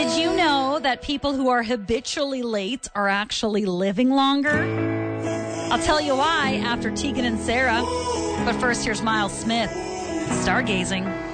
Did you know that people who are habitually late are actually living longer? I'll tell you why after Tegan and Sarah. But first, here's Miles Smith, Stargazing.